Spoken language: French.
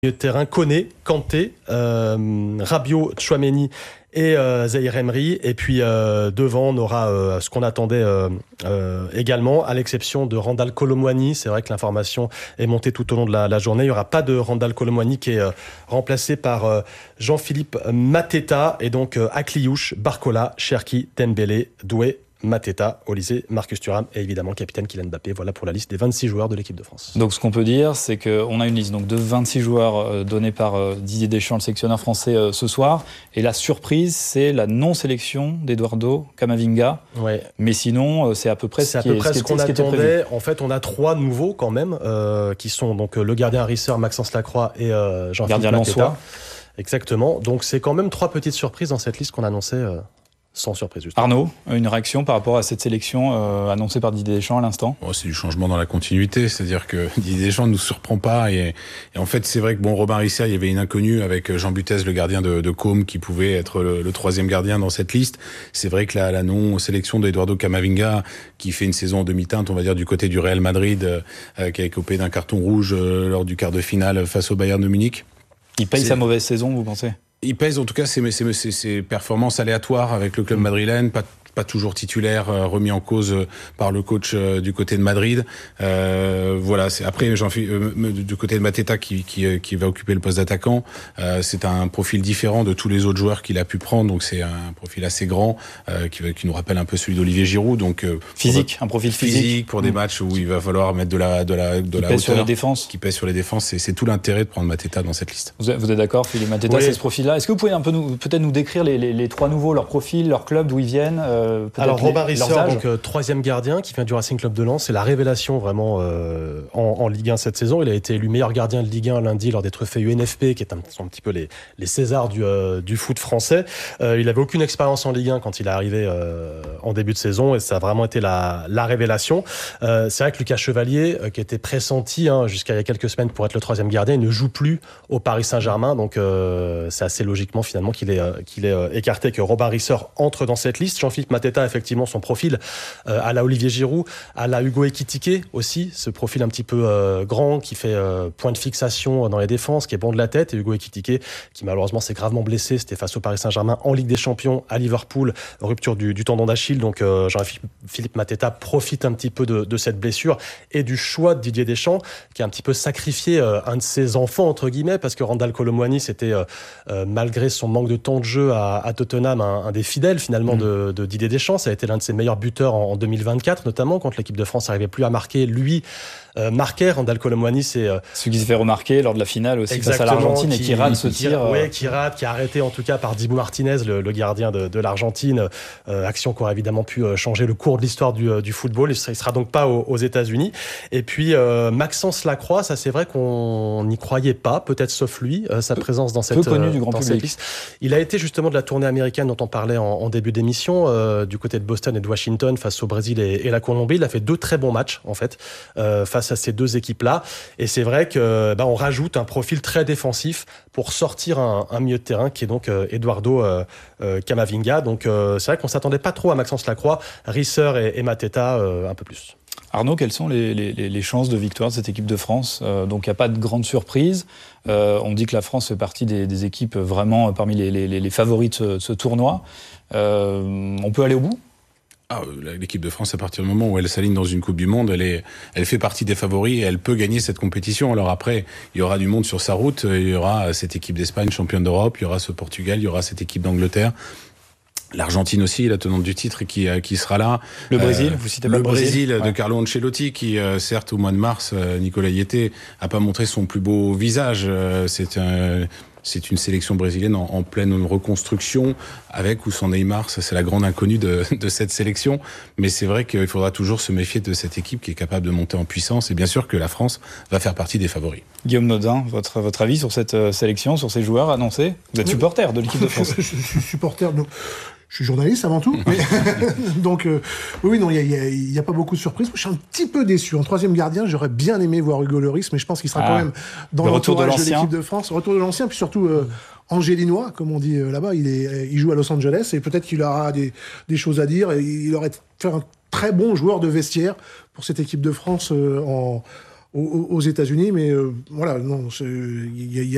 milieu de terrain, Koné, Kanté, Rabiot, Tchouaméni et Zahir Emery. Et puis devant, on aura ce qu'on attendait également, à l'exception de Randal Kolo Muani. C'est vrai que l'information est montée tout au long de la journée. Il n'y aura pas de Randal Kolo Muani qui est remplacé par Jean-Philippe Mateta. Et donc Akliouche, Barcola, Cherki, Dembélé, Doué, Mateta, Olysée, Marcus Thuram et évidemment le capitaine Kylian Mbappé. Voilà pour la liste des 26 joueurs de l'équipe de France. Donc ce qu'on peut dire, c'est qu'on a une liste de 26 joueurs donnés par Didier Deschamps, le sélectionneur français, ce soir. Et la surprise, c'est la non-sélection d'Eduardo Camavinga. Ouais. Mais sinon, c'est à peu près ce qu'on attendait. En fait, on a 3 nouveaux quand même, qui sont donc le gardien Risser, Maxence Lacroix et Jean-Philippe Mateta. Exactement. Donc c'est quand même 3 petites surprises dans cette liste qu'on annonçait. Sans surprise, justement. Arnaud, une réaction par rapport à cette sélection annoncée par Didier Deschamps à l'instant ? C'est du changement dans la continuité, c'est-à-dire que Didier Deschamps ne nous surprend pas et en fait c'est vrai que Robin Risser, il y avait une inconnue avec Jean Butez, le gardien de Côme, qui pouvait être le 3e gardien dans cette liste. C'est vrai que la non-sélection d'Eduardo Camavinga, qui fait une saison en demi-teinte, on va dire, du côté du Real Madrid, qui a écopé d'un carton rouge lors du quart de finale face au Bayern de Munich. Il paye sa mauvaise saison, vous pensez ? Il pèse en tout cas ses performances aléatoires avec le club madrilène, pas toujours titulaire, remis en cause par le coach du côté de Madrid. Voilà, c'est après du côté de Mateta qui va occuper le poste d'attaquant. C'est un profil différent de tous les autres joueurs qu'il a pu prendre, donc c'est un profil assez grand qui nous rappelle un peu celui d'Olivier Giroud. Donc un profil physique pour des matchs où il va falloir mettre de la hauteur, sur les défenses. Qui pèse sur les défenses. C'est tout l'intérêt de prendre Mateta dans cette liste. Vous êtes d'accord, Philippe Mateta, oui. C'est ce profil-là. Est-ce que vous pouvez un peu peut-être nous décrire les 3 nouveaux, leur profil, leur club, d'où ils viennent? Alors Robin Risser, donc 3e gardien qui vient du Racing Club de Lens, c'est la révélation vraiment en Ligue 1 cette saison. Il a été élu meilleur gardien de Ligue 1 lundi lors des trophées UNFP, qui sont un petit peu les Césars du foot français. Il avait aucune expérience en Ligue 1 quand il est arrivé en début de saison et ça a vraiment été la révélation. C'est vrai que Lucas Chevalier, qui était pressenti jusqu'à il y a quelques semaines pour être le 3e gardien, il ne joue plus au Paris Saint-Germain, donc c'est assez logiquement finalement qu'il est écarté, que Robin Risser entre dans cette liste. Jean-Philippe Mateta, effectivement, son profil à la Olivier Giroud, à la Hugo Ekitike aussi, ce profil un petit peu grand qui fait point de fixation dans les défenses, qui est bon de la tête, et Hugo Ekitike qui malheureusement s'est gravement blessé, c'était face au Paris Saint-Germain en Ligue des Champions à Liverpool, rupture du tendon d'Achille, donc Jean-Philippe Mateta profite un petit peu de cette blessure et du choix de Didier Deschamps qui a un petit peu sacrifié un de ses enfants entre guillemets, parce que Randal Kolo Muani c'était malgré son manque de temps de jeu à Tottenham un des fidèles finalement de Didier Deschamps. Ça a été l'un de ses meilleurs buteurs en 2024, notamment quand l'équipe de France n'arrivait plus à marquer. Lui marquait. Randal Kolo Muani, c'est celui qui s'est fait remarquer lors de la finale aussi face à l'Argentine et qui rate ce tir. Qui rate, qui a arrêté en tout cas par Dibu Martinez, le gardien de l'Argentine. Action qui aurait évidemment pu changer le cours de l'histoire du football. Il sera donc pas aux États-Unis. Et puis Maxence Lacroix, ça c'est vrai qu'on n'y croyait pas, peut-être sauf lui, sa présence dans cette connu du grand public. Liste. Il a été justement de la tournée américaine dont on parlait en début d'émission, du côté de Boston et de Washington face au Brésil et la Colombie. Il a fait 2 très bons matchs en fait face à ces 2 équipes-là. Et c'est vrai que on rajoute un profil très défensif pour sortir un milieu de terrain qui est donc Eduardo Camavinga. Donc c'est vrai qu'on s'attendait pas trop à Maxence Lacroix, Risser et Mateta un peu plus. Arnaud, quelles sont les chances de victoire de cette équipe de France ? Donc il n'y a pas de grande surprise. On dit que la France fait partie des équipes vraiment parmi les favoris de ce tournoi. On peut aller au bout ? L'équipe de France, à partir du moment où elle s'aligne dans une Coupe du Monde, elle fait partie des favoris et elle peut gagner cette compétition. Alors après, il y aura du monde sur sa route. Il y aura cette équipe d'Espagne, championne d'Europe. Il y aura ce Portugal. Il y aura cette équipe d'Angleterre. L'Argentine aussi, la tenante du titre, qui sera là. Le Brésil, vous citez pas le Brésil de Carlo Ancelotti, qui certes au mois de mars, Nicolas Yete a pas montré son plus beau visage. C'est une sélection brésilienne en pleine reconstruction, avec ou sans Neymar. Ça, c'est la grande inconnue de cette sélection. Mais c'est vrai qu'il faudra toujours se méfier de cette équipe qui est capable de monter en puissance. Et bien sûr que la France va faire partie des favoris. Guillaume Nodin, votre avis sur cette sélection, sur ces joueurs annoncés ? Vous êtes supporter de l'équipe de France. Je suis supporter de... Je suis journaliste avant tout, mais donc oui, non, il y a pas beaucoup de surprises. Moi, je suis un petit peu déçu. En 3e gardien, j'aurais bien aimé voir Hugo Lloris, mais je pense qu'il sera quand même dans l'entourage de l'équipe de France. Retour de l'ancien, puis surtout angélinois, comme on dit là-bas. Il joue à Los Angeles et peut-être qu'il aura des choses à dire. Et il aurait fait un très bon joueur de vestiaire pour cette équipe de France aux États-Unis. Mais voilà, non, il y a